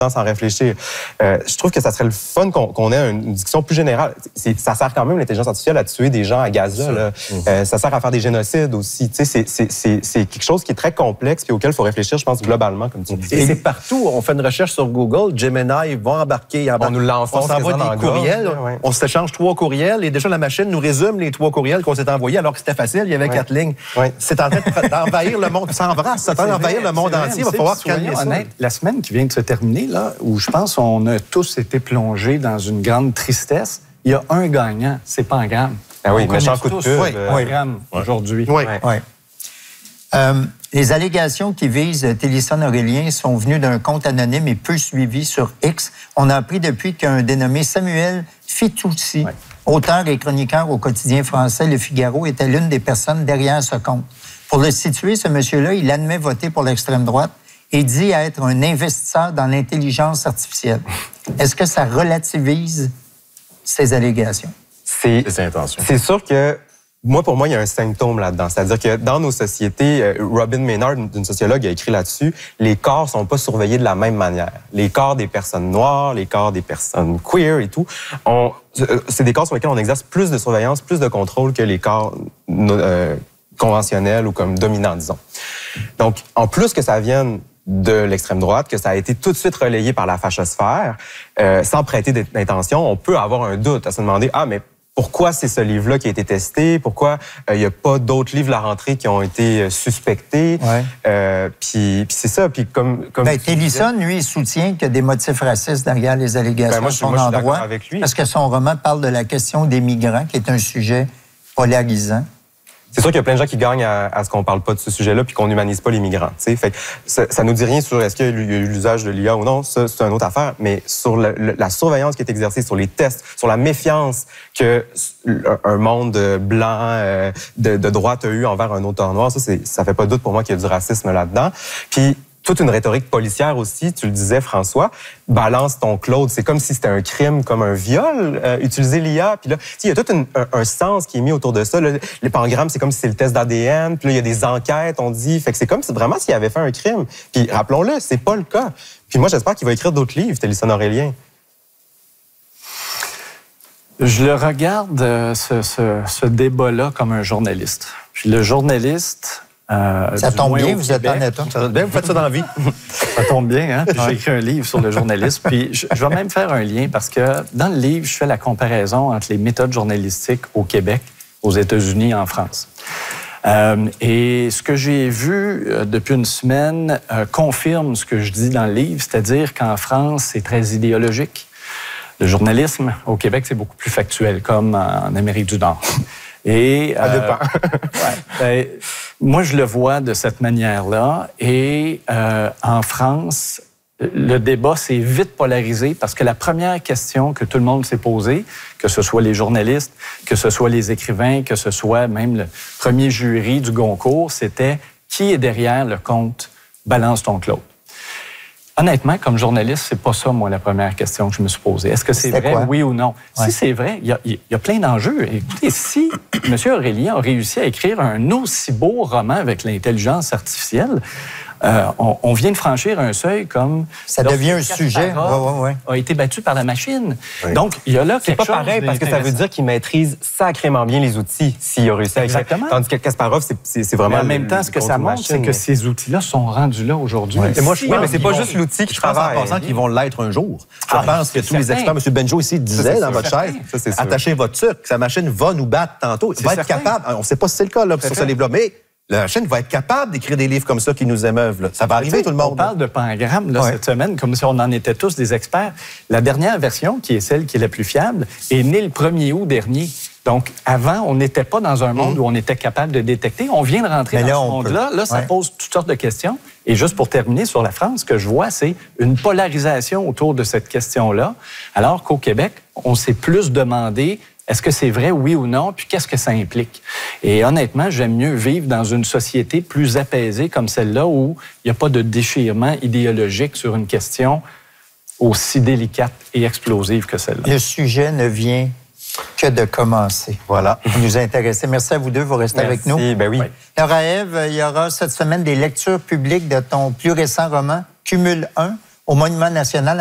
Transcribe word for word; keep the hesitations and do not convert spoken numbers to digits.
sans réfléchir. Euh, je trouve que ça serait le fun qu'on qu'on ait une discussion plus générale. C'est, ça sert quand même, l'intelligence artificielle, à tuer des gens à Gaza. Là. Mmh. Euh, ça sert à faire des génocides aussi. C'est, c'est, c'est, c'est quelque chose qui est très complexe et auquel il faut réfléchir, je pense, globalement, comme tu dis. Et c'est partout. On fait une recherche sur Google. Gemini va embarquer. embarquer. On nous l'enfonce. On s'envoie des courriels. Ouais. On s'échange trois courriels et déjà la machine nous résume les trois courriels qu'on s'est envoyés alors que c'était facile. Il y avait ouais. quatre lignes. Ouais. C'est en train d'envahir le monde. Ça embrasse. Ça tend d'envahir le monde entier. Il va falloir calmer ça. Honnête, la semaine qui vient de se terminer, là, où je pense qu'on a tous été plongés dans une grande tristesse, il y a un gagnant, c'est Pangram. Ah oui, méchant coup de pub. Oui, Pangram, oui. aujourd'hui. Oui. oui. Euh, les allégations qui visent Télisson Aurélien sont venues d'un compte anonyme et peu suivi sur X. On a appris depuis qu'un dénommé Samuel Fitoussi, oui. auteur et chroniqueur au quotidien français Le Figaro, était l'une des personnes derrière ce compte. Pour le situer, ce monsieur-là, il admet voter pour l'extrême droite et dit être un investisseur dans l'intelligence artificielle. Est-ce que ça relativise ces allégations? C'est, c'est sûr que, moi, pour moi, il y a un symptôme là-dedans. C'est-à-dire que dans nos sociétés, Robin Maynard, une sociologue, a écrit là-dessus, les corps sont pas surveillés de la même manière. Les corps des personnes noires, les corps des personnes queer et tout, on, c'est des corps sur lesquels on exerce plus de surveillance, plus de contrôle que les corps euh, conventionnels ou comme dominants, disons. Donc, en plus que ça vienne de l'extrême droite, que ça a été tout de suite relayé par la fachosphère, euh, sans prêter d'intention, on peut avoir un doute à se demander, ah, mais pourquoi c'est ce livre-là qui a été testé? Pourquoi il euh, n'y a pas d'autres livres à la rentrée qui ont été suspectés? Ouais. Euh, puis, puis c'est ça. Puis comme, comme ben, Télisson, lui, il soutient qu'il y a des motifs racistes derrière les allégations ben, moi, de son moi, endroit. Avec lui. Parce que son roman parle de la question des migrants, qui est un sujet polarisant. C'est sûr qu'il y a plein de gens qui gagnent à, à ce qu'on parle pas de ce sujet-là puis qu'on n'humanise pas les migrants. T'sais. Fait que ça, ça nous dit rien sur est-ce qu'il y a eu l'usage de l'I A ou non. Ça, c'est une autre affaire. Mais sur le, le, la surveillance qui est exercée, sur les tests, sur la méfiance que un monde blanc euh, de, de droite a eu envers un auteur noir, ça, c'est, ça fait pas doute pour moi qu'il y a du racisme là-dedans. Puis toute une rhétorique policière aussi, tu le disais, François, balance ton Claude. C'est comme si c'était un crime, comme un viol, euh, utiliser l'I A. Puis là, il y a tout une, un, un sens qui est mis autour de ça. Là, les pangrammes, c'est comme si c'est le test d'A D N. Puis là, il y a des enquêtes, on dit. Fait que c'est comme si vraiment s'il avait fait un crime. Puis rappelons-le, c'est pas le cas. Puis moi, j'espère qu'il va écrire d'autres livres, Télisson Aurélien. Je le regarde, euh, ce, ce, ce débat-là, comme un journaliste. Puis le journaliste... Euh, ça tombe bien, vous Québec. êtes en état. Ça tombe bien, vous faites ça dans la vie. Ça tombe bien, hein? Puis j'ai écrit un livre sur le journalisme. Puis je, je vais même faire un lien parce que dans le livre, je fais la comparaison entre les méthodes journalistiques au Québec, aux États-Unis et en France. Euh, et ce que j'ai vu euh, depuis une semaine euh, confirme ce que je dis dans le livre, c'est-à-dire qu'en France, c'est très idéologique. Le journalisme au Québec, c'est beaucoup plus factuel, comme en Amérique du Nord. Et, ça dépend. Euh, ouais, ben, moi, je le vois de cette manière-là. Et euh, en France, le débat s'est vite polarisé parce que la première question que tout le monde s'est posée, que ce soit les journalistes, que ce soit les écrivains, que ce soit même le premier jury du Goncourt, c'était qui est derrière le compte Balance ton Claude? Honnêtement, comme journaliste, c'est pas ça, moi, la première question que je me suis posée. Est-ce que c'est vrai, quoi? Oui ou non? Ouais. Si c'est vrai, il y a, il y a plein d'enjeux. Écoutez, si M. Aurélien a réussi à écrire un aussi beau roman avec l'intelligence artificielle, euh, on, on vient de franchir un seuil comme... Ça devient un sujet. Ouais, ouais, ouais. A été battu par la machine. Oui. Donc, il y a là quelque chose... C'est pas pareil, parce que ça veut dire qu'il maîtrise sacrément bien les outils s'il a réussi à écrire. Exactement. Tandis que Kasparov, c'est, c'est, c'est vraiment... Mais en même temps, ce que ça montre, c'est que ces outils-là sont rendus là aujourd'hui. Ouais. Et moi, je oui, mais c'est pas juste l'outil qui travaille. Je pense en pensant qu'ils vont l'être un jour. Je ah, pense que tous les experts, M. Benjo ici disait dans votre chaise, attachez votre sucre, sa machine va nous battre tantôt. Il va être capable, on ne sait pas si c'est le cas là, sur ce livre-là, mais la chaîne va être capable d'écrire des livres comme ça qui nous émeuvent. Là. Ça va arriver, tout le monde. On parle de Pangram là, ouais. cette semaine, comme si on en était tous des experts. La dernière version, qui est celle qui est la plus fiable, est née le premier août dernier. Donc, avant, on n'était pas dans un monde mmh. où on était capable de détecter. On vient de rentrer Mais dans là, ce monde-là. Peut. Là, ça ouais. pose toutes sortes de questions. Et juste pour terminer sur la France, ce que je vois, c'est une polarisation autour de cette question-là, alors qu'au Québec, on s'est plus demandé est-ce que c'est vrai, oui ou non, puis qu'est-ce que ça implique? Et honnêtement, j'aime mieux vivre dans une société plus apaisée comme celle-là où il n'y a pas de déchirement idéologique sur une question aussi délicate et explosive que celle-là. Le sujet ne vient que de commencer. Voilà. Vous nous intéressez. Merci à vous deux, vous restez Merci, avec nous. Ben oui. Laura Ève, il y aura cette semaine des lectures publiques de ton plus récent roman, Cumul un, au Monument national